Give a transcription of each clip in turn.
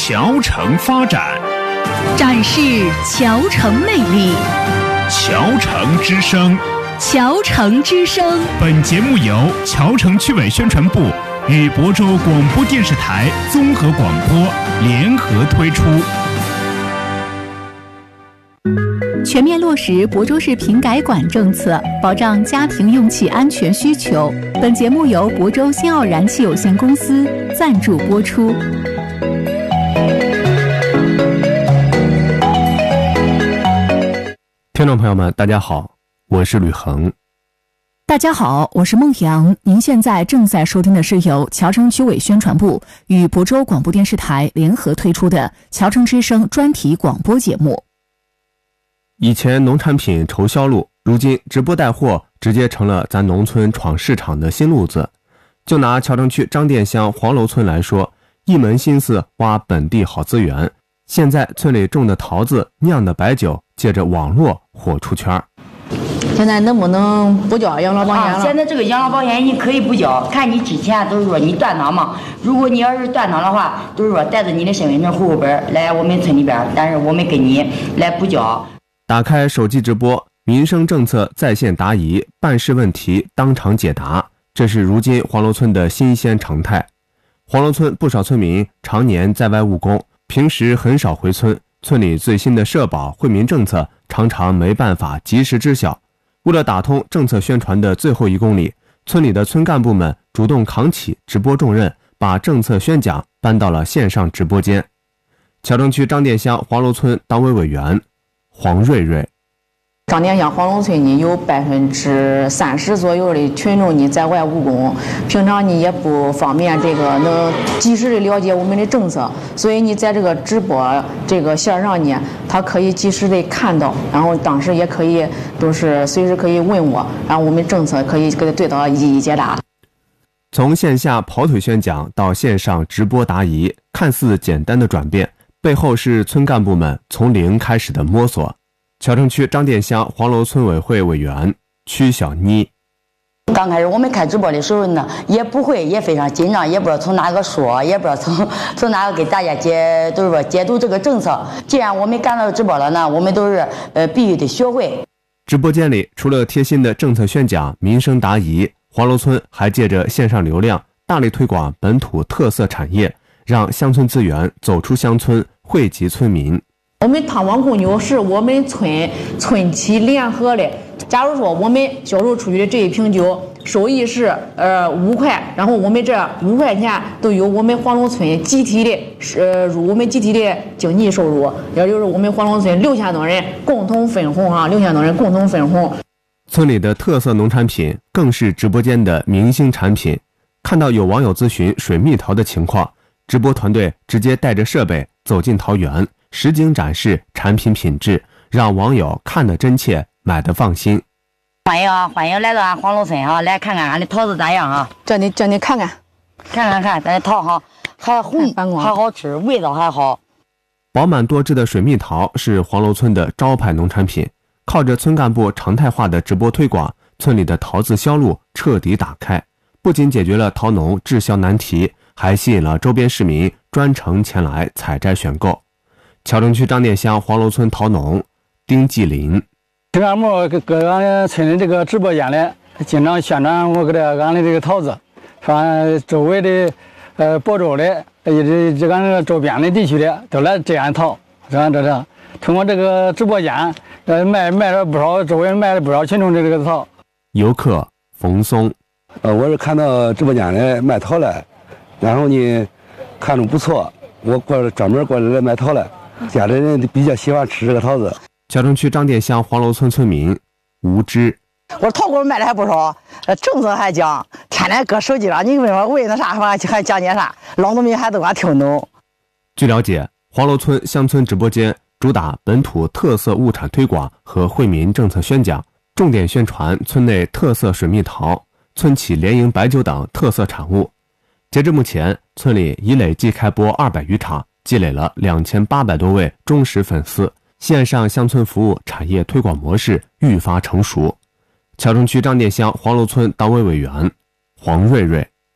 桥城发展， 展示桥城魅力。 桥城之声， 桥城之声。 本节目由桥城区委宣传部与亳州广播电视台综合广播联合推出。 全面落实亳州市瓶改管政策，保障家庭用气安全需求。本节目由亳州新奥燃气有限公司赞助播出。 听众朋友们，大家好，我是吕恒。 大家好，我是孟阳。您现在正在收听的是由桥城区委宣传部与亳州广播电视台联合推出的桥城之声专题广播节目。 以前农产品筹销路，如今直播带货直接成了咱农村闯市场的新路子。就拿桥城区张店乡黄楼村来说，一门心思挖本地好资源，现在村里种的桃子、酿的白酒，借着网络火出圈。 现在能不能不交养老保险了？ 现在这个养老保险你可以不交，看你之前都是说你断档嘛。如果你要是断档的话，都是说带着你的身份证、户口本来我们村里边，但是我们给你来补交。 打开手机直播，民生政策在线答疑，办事问题当场解答，这是如今黄楼村的新鲜常态。黄楼村不少村民常年在外务工，平时很少回村，村里最新的社保惠民政策常常没办法及时知晓。为了打通政策宣传的最后1公里，村里的村干部们主动扛起直播重任，把政策宣讲搬到了线上直播间。桥城区张店乡黄楼村党委委员黄瑞瑞， 张店乡黄楼村呢有30%左右的群众呢在外务工，平常呢也不方便能及时的了解我们的政策，所以你在这个直播这个线上呢，他可以及时的看到，然后当时也可以都是随时可以问我，然后我们政策可以给他对到一一解答。 从线下跑腿宣讲到线上直播答疑，看似简单的转变，背后是村干部们从零开始的摸索。桥城区张店乡黄楼村委会委员曲小妮， 刚开始我们开直播的时候呢，也不会，也非常紧张，也不知道从哪个说，也不知道从哪个给大家都是说解读这个政策。既然我们赶到直播了呢，我们都是必须得学会。 直播间里除了贴心的政策宣讲、民生答疑，黄楼村还借着线上流量大力推广本土特色产业，让乡村资源走出乡村，惠及村民。 我们汤王贡酒是我们村企联合的。假如说我们销售出去的这一瓶酒收益是5块，然后我们这5块钱都由我们黄楼村集体的我们集体的经济收入，也就是我们黄楼村6000多人共同分红，6000多人共同分红。 村里的特色农产品更是直播间的明星产品。看到有网友咨询水蜜桃的情况，直播团队直接带着设备走进桃园，实景展示产品品质，让网友看得真切，买得放心。 欢迎啊，欢迎来到俺黄楼村啊，来看看俺的桃子咋样啊？ 叫你看看， 咱的桃哈还红，还好吃，味道还好。 饱满多汁的水蜜桃是黄楼村的招牌农产品，靠着村干部常态化的直播推广，村里的桃子销路彻底打开，不仅解决了桃农滞销难题，还吸引了周边市民专程前来采摘选购。桥城区张店乡黄楼村桃农丁继林， 村干部搁俺村的这个直播间里经常宣传俺的这个桃子，说周围的亳州的这个周边的地区的都来摘俺桃，这通过这个直播间卖了不少，周围卖了不少群众的这个桃。 游客冯松， 我是看到直播间里卖桃了，然后呢看着不错，我专门过来买桃了。家里人比较喜欢吃这个桃子。 桥城区张店乡黄楼村村民吴知， 我桃果卖的还不少，政策还讲，天天搁手机上，你问我为那啥还讲解啥，老农民还都听懂。 据了解，黄楼村乡村直播间主打本土特色物产推广和惠民政策宣讲，重点宣传村内特色水蜜桃、村企联营白酒等特色产物。截至目前，村里已累计开播200余场，积累了2800多位忠实粉丝，线上乡村服务产业推广模式愈发成熟。桥城区张店乡黄楼村党委委员黄瑞瑞，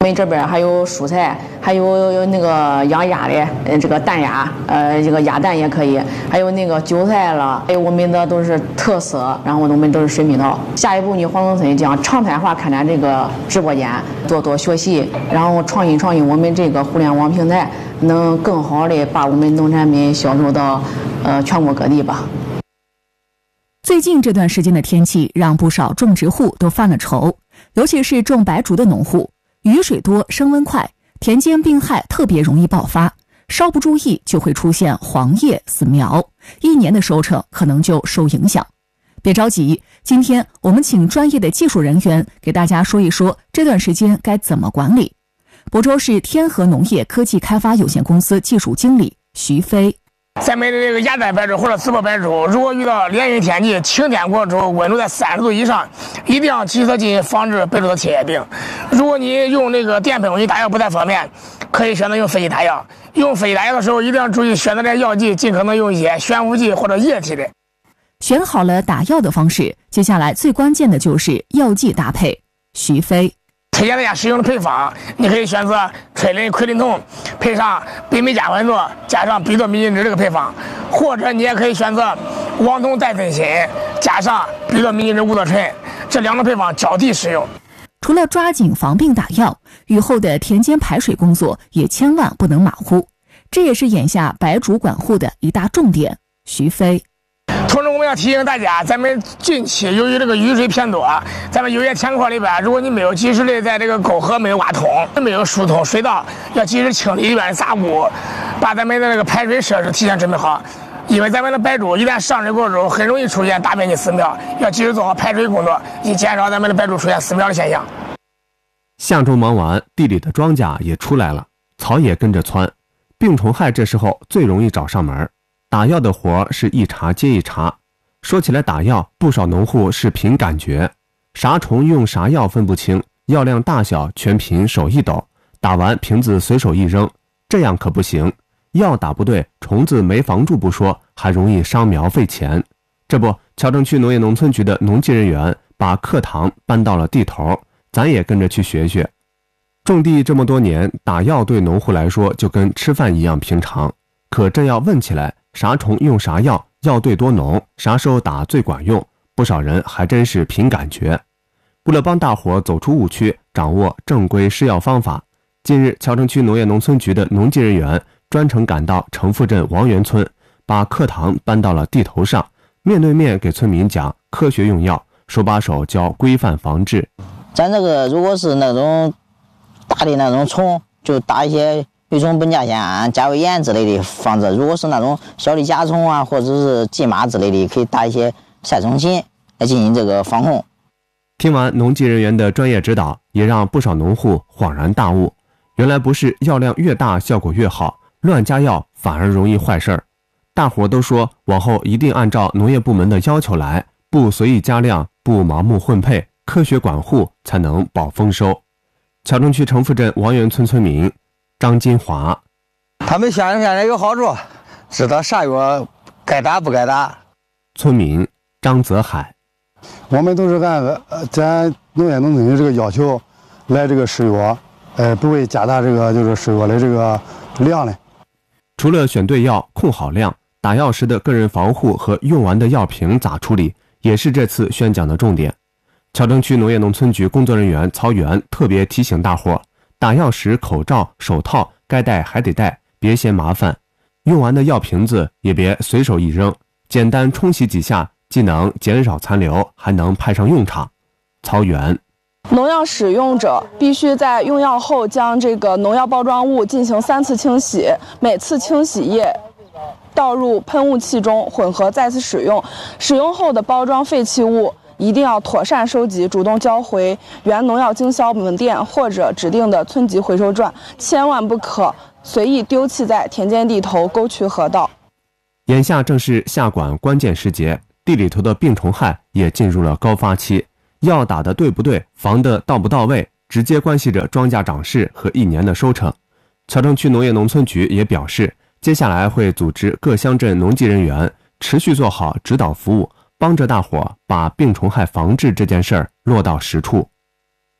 我们这边还有蔬菜，还有那个养鸭的，这个蛋鸭，这个鸭蛋也可以，还有那个韭菜了，还有我们的都是特色，然后我们都是水蜜桃。下一步呢，黄龙村将常态化开展这个直播间，多多学习，然后创新我们这个互联网平台，能更好的把我们农产品销售到全国各地吧。 最近这段时间的天气让不少种植户都犯了愁，尤其是种白术的农户。雨水多，升温快，田间病害特别容易爆发，稍不注意就会出现黄叶死苗，1年的收成可能就受影响。别着急，今天我们请专业的技术人员给大家说一说这段时间该怎么管理。亳州市天河农业科技开发有限公司技术经理徐飞。 咱们的这个鸭蛋白术或者刺柏白术，如果遇到连阴天气、晴天过之后，温度在30度以上，一定要及时进行防治白术的切叶病。如果你用那个电喷雾打药不太方便，可以选择用飞机打药。用飞机打药的时候，一定要注意选择这药剂，尽可能用一些悬浮剂或者液体的。 选好了打药的方式，接下来最关键的就是药剂搭配。徐飞推荐大家使用的配方，你可以选择唻林、奎林酮，配上北美加混唑，加上吡哚米因酯这个配方，或者你也可以选择王酮代分锌，加上吡哚米因酯5嘚醇，这2种配方交替使用。 除了抓紧防病打药，雨后的田间排水工作也千万不能马虎，这也是眼下白术管护的一大重点。徐飞同时，我们要提醒大家，咱们近期由于这个雨水偏多，咱们有些田块里边，如果你没有及时的在这个沟河没有挖通，没有疏通水道，要及时清理里边的杂物，把咱们的这个排水设施提前准备好。因为咱们的白术一旦上水过之后，很容易出现大面积死苗，要及时做好排水工作，以减少咱们的白术出现死苗的现象。 下周忙完，地里的庄稼也出来了，草也跟着蹿，病虫害这时候最容易找上门。打药的活是一茬接一茬。说起来打药，不少农户是凭感觉，啥虫用啥药分不清，药量大小全凭手一抖，打完瓶子随手一扔，这样可不行。药打不对，虫子没防住不说，还容易伤苗费钱。这不，谯城区农业农村局的农技人员把课堂搬到了地头，咱也跟着去学学。种地这么多年，打药对农户来说就跟吃饭一样平常，可这要问起来，啥虫用啥药，药对多浓，啥时候打最管用，不少人还真是凭感觉。为了帮大伙走出误区，掌握正规施药方法，近日谯城区农业农村局的农技人员专程赶到城附镇王园村，把课堂搬到了地头上，面对面给村民讲科学用药，手把手教规范防治。 咱这个如果是那种大的那种虫，就打一些乙醇苯甲酰胺、加维盐之类的防治；如果是那种小的甲虫啊，或者是蓟马之类的，可以打一些赛虫锌来进行这个防控。 听完农技人员的专业指导，也让不少农户恍然大悟，原来不是药量越大效果越好，乱加药反而容易坏事儿。大伙都说往后一定按照农业部门的要求来，不随意加量，不盲目混配，科学管护才能保丰收。谯城区城附镇王园村村民张金华， 他们现在有好处，知道啥药该打不该打。 村民张泽海， 我们都是按咱农业农村的这个要求来这个施药，不会加大这个就是施药的这个量的。 除了选对药、控好量，打药时的个人防护和用完的药瓶咋处理，也是这次宣讲的重点。谯城区农业农村局工作人员曹元特别提醒大伙，打药时口罩、手套该戴还得戴，别嫌麻烦。用完的药瓶子也别随手一扔，简单冲洗几下，既能减少残留，还能派上用场。曹元， 农药使用者必须在用药后将这个农药包装物进行3次清洗，每次清洗液倒入喷雾器中混合再次使用。使用后的包装废弃物一定要妥善收集，主动交回原农药经销门店或者指定的村级回收站，千万不可随意丢弃在田间地头、沟渠河道。 眼下正是下管关键时节，地里头的病虫害也进入了高发期，药打得对不对，防得到不到位，直接关系着庄稼长势和1年的收成。谯城区农业农村局也表示，接下来会组织各乡镇农技人员持续做好指导服务，帮着大伙把病虫害防治这件事儿落到实处。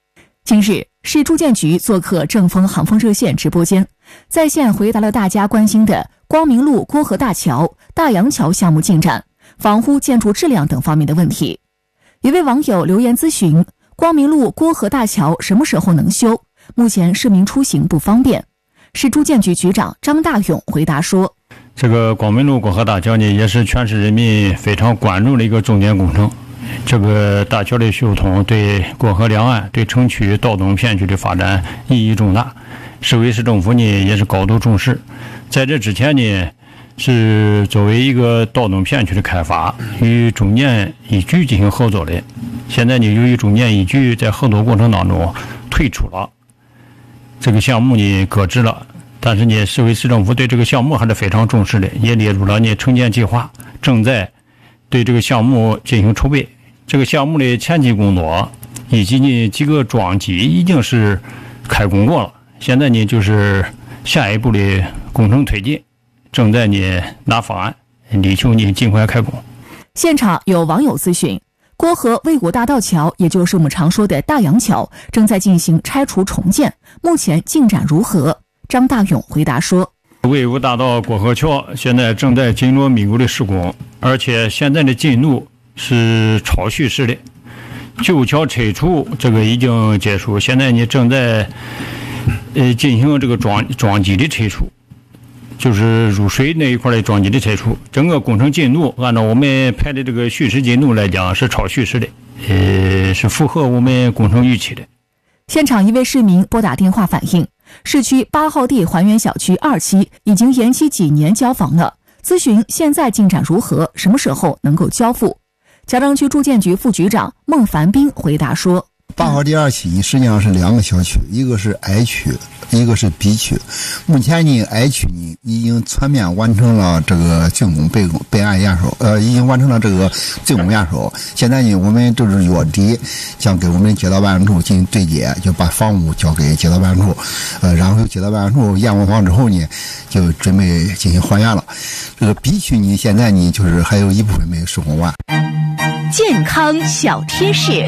近日，市住建局做客正风航风热线直播间，在线回答了大家关心的光明路郭河大桥、大洋桥项目进展、房屋建筑质量等方面的问题。一位网友留言咨询，光明路郭河大桥什么时候能修？目前市民出行不方便。市住建局局长张大勇回答说， 这个光明路郭河大桥呢，也是全市人民非常关注的一个重点工程。这个大桥的修通对郭河两岸、对城区道东片区的发展意义重大，市委市政府呢也是高度重视。在这之前呢，是作为一个道东片区的开发，与中建一局进行合作的。现在呢，由于中建一局在合作过程当中退出了，这个项目呢搁置了。但是呢，市委市政府对这个项目还是非常重视的，也列入了呢城建计划，正在对这个项目进行筹备。这个项目的前期工作以及呢几个桩基已经是开工过了，现在呢就是下一步的工程推进，正在呢拿方案，力求呢尽快开工。 现场有网友咨询，郭河魏武大道桥，也就是我们常说的大洋桥，正在进行拆除重建，目前进展如何？张大勇回答说， 魏武大道郭河桥现在正在紧锣密鼓的施工，而且现在的进度是超序式的。旧桥拆除这个已经结束，现在呢正在进行这个桩基的拆除，就是入水那一块的桩基的拆除。整个工程进度按照我们排的这个序时进度来讲是超序式的，是符合我们工程预期的。 现场一位市民拨打电话反映，市区8号地还原小区2期已经延期几年交房了，咨询现在进展如何，什么时候能够交付？贾庄区住建局副局长孟凡斌回答说 ，8号地2期实际上是2个小区，一个是 I 区，一个是 B 区。目前呢 I 区呢已经全面完成了这个竣工备案验收，已经完成了这个竣工验收。现在呢我们就是月底将给我们街道办事处进行对接，就把房屋交给街道办事处，然后街道办事处验完房之后呢就准备进行还原了。这个 B 区呢现在呢就是还有一部分没有施工完。 健康小贴士。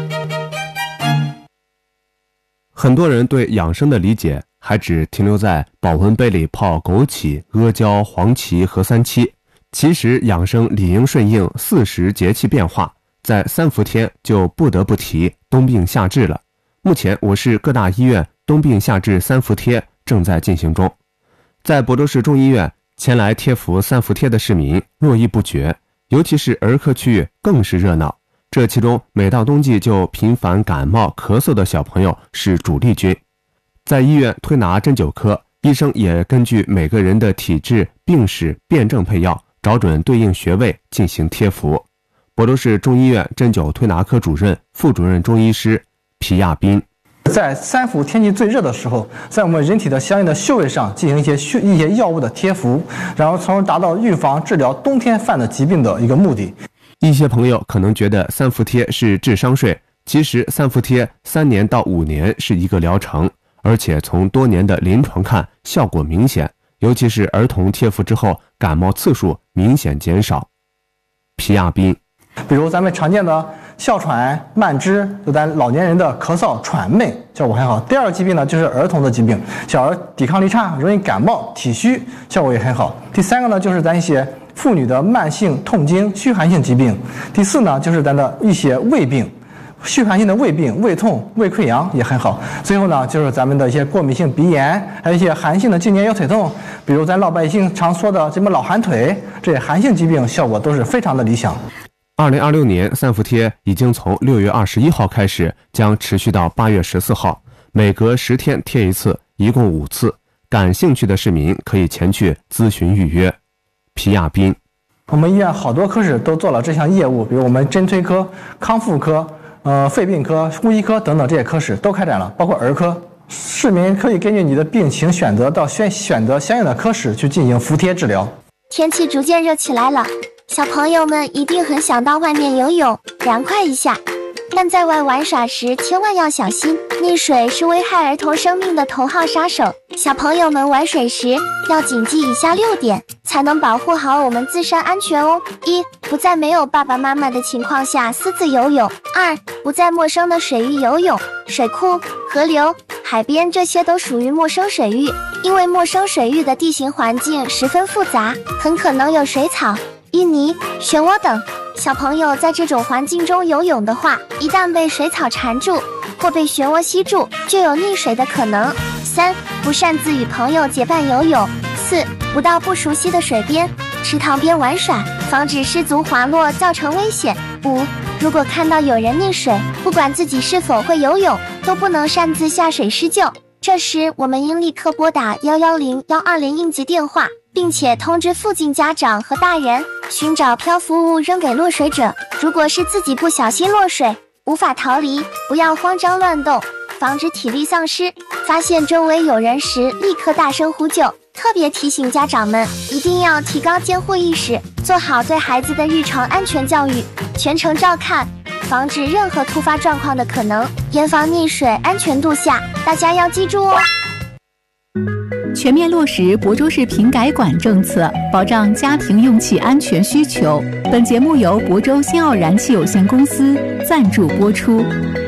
很多人对养生的理解还只停留在保温杯里泡枸杞、阿胶、黄芪和3七，其实养生理应顺应40节气变化，在3伏天就不得不提冬病夏治了。目前我市各大医院冬病夏治3伏贴正在进行中，在亳州市中医院前来贴服3伏贴的市民络绎不绝，尤其是儿科区域更是热闹。这其中每到冬季就频繁感冒咳嗽的小朋友是主力军。在医院推拿针灸科，医生也根据每个人的体质、病史、辩证配药，找准对应穴位进行贴服。亳州市中医院针灸推拿科主任、副主任中医师皮亚斌， 在3伏天气最热的时候，在我们人体的相应的穴位上进行一些药物的贴服，然后从而达到预防治疗冬天犯的疾病的一个目的。 一些朋友可能觉得3伏贴是智商税，其实3伏贴3年到5年是一个疗程，而且从多年的临床看效果明显，尤其是儿童贴服之后感冒次数明显减少。皮亚斌， 比如咱们常见的哮喘、慢支，就咱老年人的咳嗽、喘闷效果很好。第二个疾病呢就是儿童的疾病，小儿抵抗力差，容易感冒、体虚，效果也很好。第三个呢就是咱一些妇女的慢性痛经、虚寒性疾病。第四呢就是咱的一些胃病，虚寒性的胃病、胃痛、胃溃疡也很好。最后呢就是咱们的一些过敏性鼻炎，还有一些寒性的经年腰腿痛，比如咱老百姓常说的什么老寒腿，这些寒性疾病效果都是非常的理想。 2026年3伏贴已经从6月21号开始，将持续到8月14号，每隔10天贴一次，一共5次。感兴趣的市民可以前去咨询预约。皮亚斌， 我们医院好多科室都做了这项业务，比如我们针推科、康复科、肺病科、呼吸科等等这些科室都开展了，包括儿科。市民可以根据你的病情选择相应的科室去进行服贴治疗。 天气逐渐热起来了，小朋友们一定很想到外面游泳，凉快一下。 但在外玩耍时千万要小心，溺水是危害儿童生命的头号杀手。小朋友们玩水时要谨记以下6点，才能保护好我们自身安全哦。1. 不在没有爸爸妈妈的情况下私自游泳。2. 不在陌生的水域游泳，水库、河流、海边这些都属于陌生水域，因为陌生水域的地形环境十分复杂，很可能有水草、淤泥、漩涡等。小朋友在这种环境中游泳的话，一旦被水草缠住或被漩涡吸住，就有溺水的可能。3. 不擅自与朋友结伴游泳。4. 不到不熟悉的水边、池塘边玩耍，防止失足滑落造成危险。5. 如果看到有人溺水，不管自己是否会游泳，都不能擅自下水施救。这时我们应立刻拨打110、120应急电话，并且通知附近家长和大人，寻找漂浮物扔给落水者。如果是自己不小心落水，无法逃离，不要慌张乱动，防止体力丧失。发现周围有人时，立刻大声呼救。特别提醒家长们，一定要提高监护意识，做好对孩子的日常安全教育，全程照看，防止任何突发状况的可能，严防溺水，安全度下。大家要记住哦。 全面落实亳州市瓶改管政策，保障家庭用气安全需求。本节目由亳州新奥燃气有限公司赞助播出。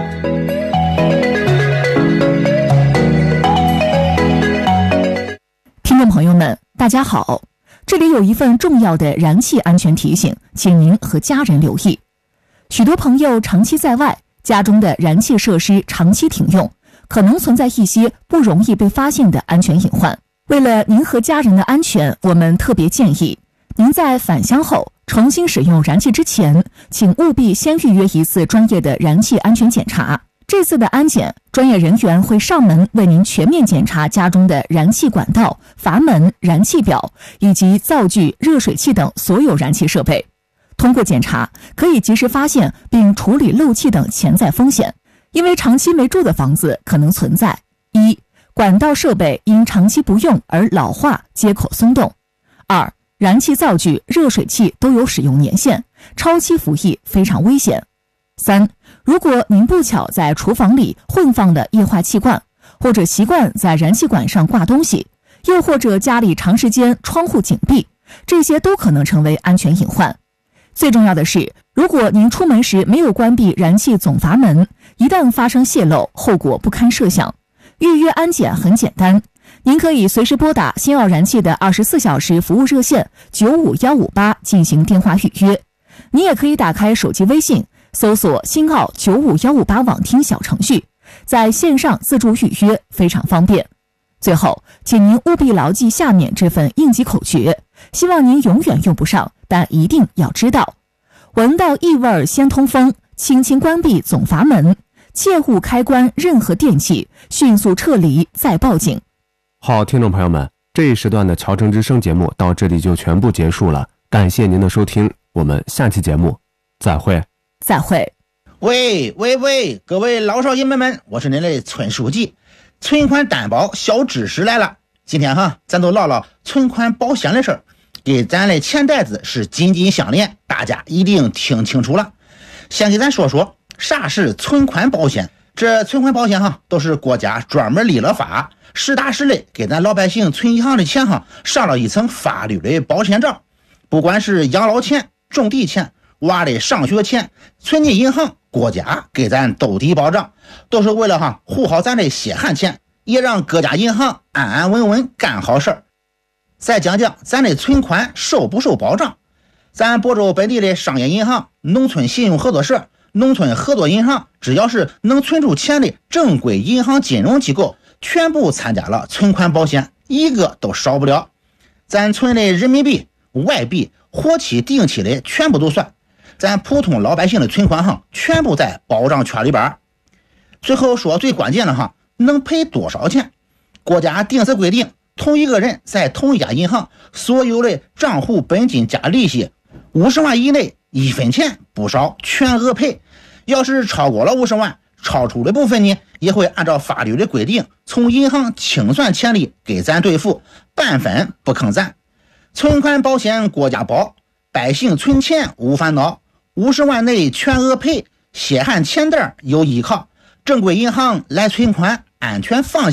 听众朋友们，大家好，这里有一份重要的燃气安全提醒，请您和家人留意。许多朋友长期在外，家中的燃气设施长期停用，可能存在一些不容易被发现的安全隐患。为了您和家人的安全，我们特别建议您在返乡后重新使用燃气之前，请务必先预约一次专业的燃气安全检查。这次的安检，专业人员会上门为您全面检查家中的燃气管道、阀门、燃气表以及灶具、热水器等所有燃气设备。通过检查，可以及时发现并处理漏气等潜在风险。因为长期没住的房子可能存在： 1. 管道设备因长期不用而老化，接口松动； 2. 燃气灶具、热水器都有使用年限，超期服役非常危险； 3. 如果您不巧在厨房里混放了液化气罐，或者习惯在燃气管上挂东西，又或者家里长时间窗户紧闭，这些都可能成为安全隐患。最重要的是，如果您出门时没有关闭燃气总阀门，一旦发生泄漏，后果不堪设想。预约安检很简单，您可以随时拨打新奥燃气的24小时服务热线95158进行电话预约。你也可以打开手机微信，搜索新奥95158网听小程序，在线上自助预约，非常方便。最后，请您务必牢记下面这份应急口诀，希望您永远用不上，但一定要知道：闻到异味先通风，轻轻关闭总阀门，切勿开关任何电器，迅速撤离再报警。 好，听众朋友们，这一时段的侨城之声节目到这里就全部结束了，感谢您的收听，我们下期节目再会。 再会。 喂，各位老少爷们，我是您的村书记。存款担保小知识来了，今天咱都唠唠存款保险的事儿，给咱的钱袋子是紧紧相连，大家一定听清楚了。先给咱说说啥是存款保险。这存款保险都是国家专门立了法，实打实的给咱老百姓存银行的钱上了一层法律的保险罩。不管是养老钱、种地钱、娃的上学钱，存进银行，国家给咱兜底保障，都是为了护好咱的血汗钱，也让各家银行安安稳稳干好事儿。再讲讲咱的存款受不受保障。咱亳州本地的商业银行、农村信用合作社、农村合作银行，只要是能存出钱的正规银行金融机构，全部参加了存款保险，一个都少不了。咱存的人民币、外币、活期、定期的全部都算，咱普通老百姓的存款全部在保障圈里边。最后说最关键的能赔多少钱？国家定死规定，同一个人在同一家银行所有的账户本金加利息50万以内，1分钱不少，全额赔。要是超过了50万，超出的部分呢，也会按照法律的规定从银行清算钱利给咱兑付，半分不坑咱。存款保险国家保，百姓存钱无烦恼，50万内全额赔， 血汗钱袋有依靠，正规银行来存款，安全放心。